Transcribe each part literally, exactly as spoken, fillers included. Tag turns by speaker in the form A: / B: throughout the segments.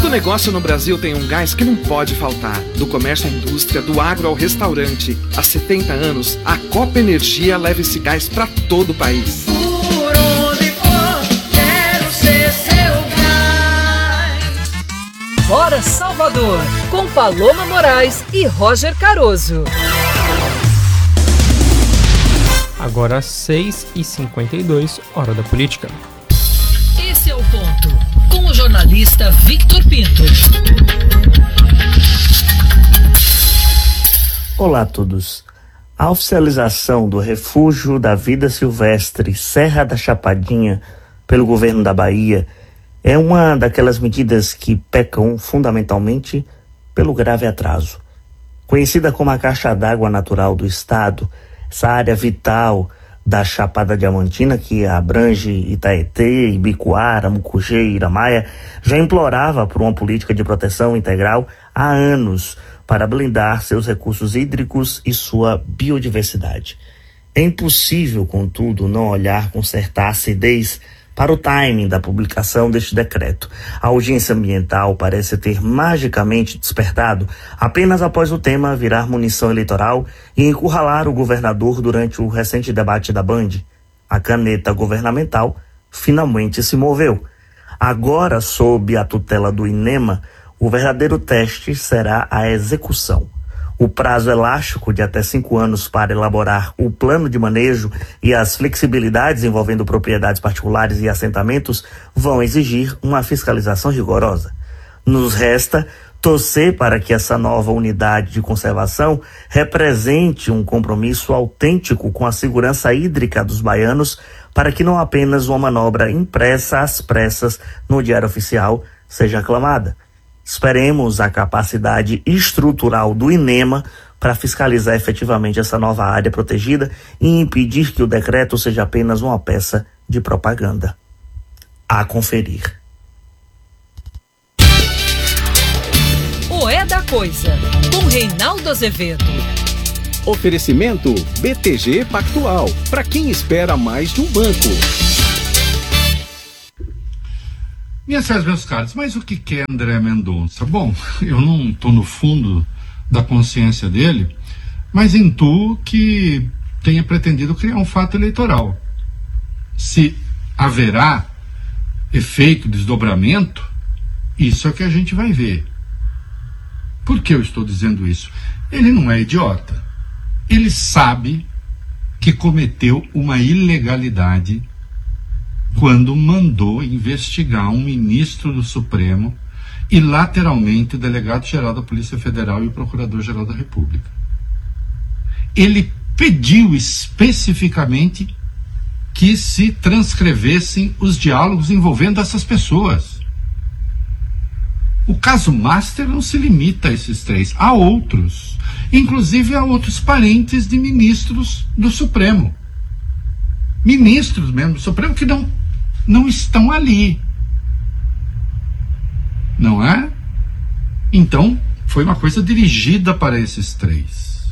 A: negócio no Brasil tem um gás que não pode faltar. Do comércio à indústria, do agro ao restaurante. Há setenta anos, a Copa Energia leva esse gás para todo o país.
B: Por onde for, quero ser seu gás.
C: Bora Salvador, com Paloma Moraes e Roger Caroso.
D: Agora seis e cinquenta e dois, hora da política.
C: Esse é o ponto, com o jornalista Victor Pinto.
E: Olá a todos. A oficialização do refúgio da vida silvestre Serra da Chapadinha pelo governo da Bahia é uma daquelas medidas que pecam fundamentalmente pelo grave atraso. Conhecida como a caixa d'água natural do estado, essa área vital da Chapada Diamantina, que abrange Itaetê, Ibicoara, Mucugê e Iramaia, já implorava por uma política de proteção integral há anos para blindar seus recursos hídricos e sua biodiversidade. É impossível, contudo, não olhar com certa acidez para o timing da publicação deste decreto. A urgência ambiental parece ter magicamente despertado apenas após o tema virar munição eleitoral e encurralar o governador durante o recente debate da Band. A caneta governamental finalmente se moveu. Agora, sob a tutela do INEMA, o verdadeiro teste será a execução. O prazo elástico de até cinco anos para elaborar o plano de manejo e as flexibilidades envolvendo propriedades particulares e assentamentos vão exigir uma fiscalização rigorosa. Nos resta torcer para que essa nova unidade de conservação represente um compromisso autêntico com a segurança hídrica dos baianos, para que não apenas uma manobra impressa às pressas no Diário Oficial seja aclamada. Esperemos a capacidade estrutural do INEMA para fiscalizar efetivamente essa nova área protegida e impedir que o decreto seja apenas uma peça de propaganda. A conferir.
C: O É da Coisa, com Reinaldo Azevedo.
F: Oferecimento B T G Pactual, para quem espera mais de um banco.
G: Minhas senhoras, meus caros, mas o que quer André Mendonça? Bom, eu não estou no fundo da consciência dele, mas intuo que tenha pretendido criar um fato eleitoral. Se haverá efeito, desdobramento, isso é o que a gente vai ver. Por que eu estou dizendo isso? Ele não é idiota. Ele sabe que cometeu uma ilegalidade quando mandou investigar um ministro do Supremo e, lateralmente, o delegado-geral da Polícia Federal e o procurador-geral da República. Ele pediu especificamente que se transcrevessem os diálogos envolvendo essas pessoas. O caso Master não se limita a esses três, há outros, inclusive há outros parentes de ministros do Supremo. Ministros mesmo do Supremo que não, não estão ali. Não é? Então, foi uma coisa dirigida para esses três.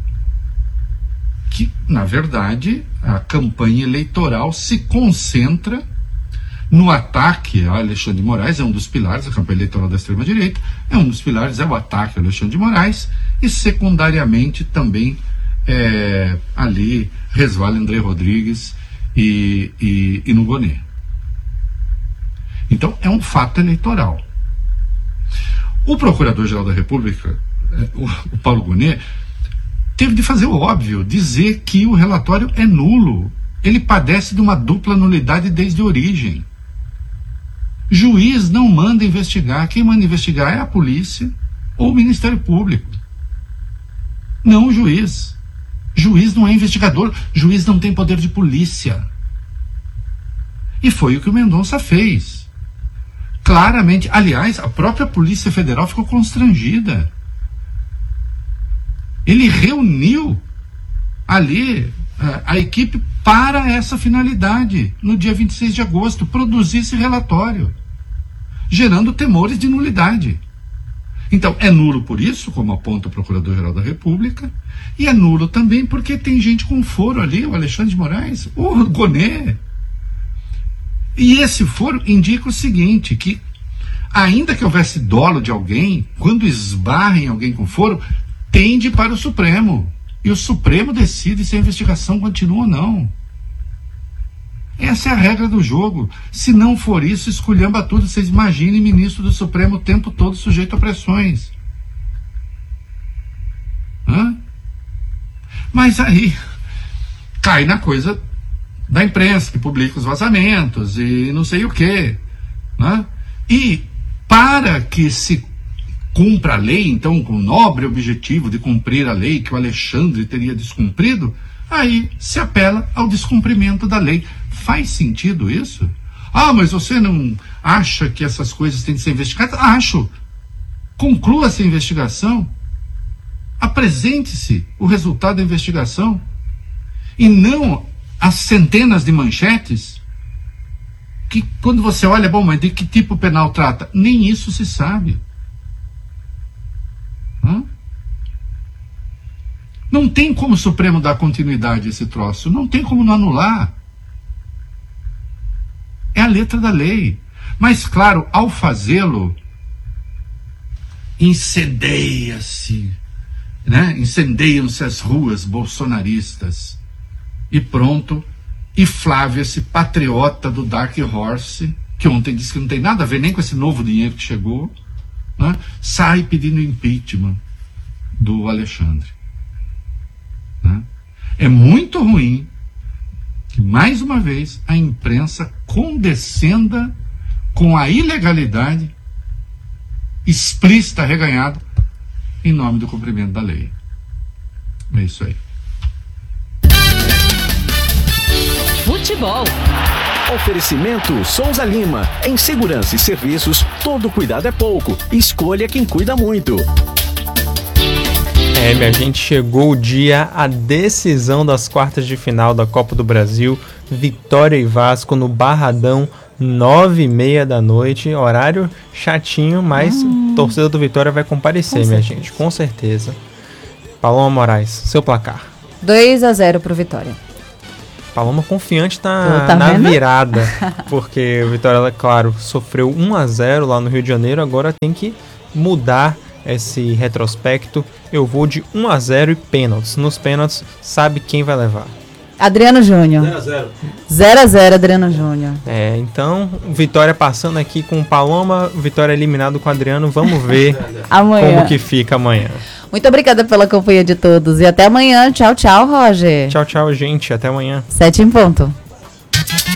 G: Que, na verdade, a campanha eleitoral se concentra no ataque a Alexandre de Moraes. É um dos pilares, a campanha eleitoral da extrema-direita, é um dos pilares, é o ataque a Alexandre de Moraes, e secundariamente também é, ali resvala André Rodrigues e, e, e no Gonê. Então é um fato eleitoral. O Procurador-Geral da República, o, o Paulo Gonê, teve de fazer o óbvio, dizer que o relatório é nulo. Ele padece de uma dupla nulidade desde a origem. Juiz não manda investigar. Quem manda investigar é a polícia ou o Ministério Público. Não o juiz. Juiz não é investigador. Juiz não tem poder de polícia. E foi o que o Mendonça fez. Claramente. Aliás, a própria Polícia Federal ficou constrangida. Ele reuniu ali a, a equipe para essa finalidade, no dia vinte e seis de agosto, produzir esse relatório, gerando temores de nulidade. Então, é nulo por isso, como aponta o Procurador-Geral da República, e é nulo também porque tem gente com foro ali, o Alexandre de Moraes, o Gonê. E esse foro indica o seguinte, que ainda que houvesse dolo de alguém, quando esbarra em alguém com foro, tende para o Supremo. E o Supremo decide se a investigação continua ou não. Essa é a regra do jogo. Se não for isso, esculhamba tudo. Vocês imaginem ministro do Supremo o tempo todo sujeito a pressões. Hã? Mas aí cai na coisa da imprensa, que publica os vazamentos e não sei o quê. Né? E para que se cumpra a lei, então, com o nobre objetivo de cumprir a lei que o Alexandre teria descumprido, aí se apela ao descumprimento da lei. Faz sentido isso? Ah, mas você não acha que essas coisas têm que ser investigadas? Acho. Conclua essa investigação. Apresente-se o resultado da investigação. E não as centenas de manchetes que, quando você olha, bom, mas de que tipo penal trata? Nem isso se sabe. Hã? Não tem como o Supremo dar continuidade a esse troço. Não tem como não anular. É a letra da lei. Mas, claro, ao fazê-lo, incendeia-se, né? Incendeiam-se as ruas bolsonaristas. E pronto. E Flávio, esse patriota do Dark Horse, que ontem disse que não tem nada a ver nem com esse novo dinheiro que chegou, né? Sai pedindo impeachment do Alexandre. Né? É muito ruim que, mais uma vez, a imprensa condescenda com a ilegalidade explícita, reganhada, em nome do cumprimento da lei. É isso aí.
C: Futebol.
F: Oferecimento Souza Lima. Em segurança e serviços, todo cuidado é pouco. Escolha quem cuida muito.
D: É, minha gente, chegou o dia, a decisão das quartas de final da Copa do Brasil. Vitória e Vasco no Barradão, nove e meia da noite. Horário chatinho, mas hum. torcedor do Vitória vai comparecer, com minha certeza. gente, com certeza. Paloma Moraes, seu placar.
H: dois a zero pro Vitória.
D: Paloma confiante na,
H: tá
D: na virada, porque o Vitória, claro, sofreu um a zero lá no Rio de Janeiro, agora tem que mudar esse retrospecto. Eu vou de um a zero e pênaltis. Nos pênaltis, sabe quem vai levar?
H: Adriano Júnior.
I: zero a zero.
H: zero a zero, Adriano Júnior.
D: É, então, Vitória passando aqui com Paloma, Vitória eliminado com Adriano. Vamos ver
H: amanhã
D: como que fica amanhã.
H: Muito obrigada pela companhia de todos e até amanhã. Tchau, tchau, Roger.
D: Tchau, tchau, gente. Até amanhã.
H: Sete em ponto.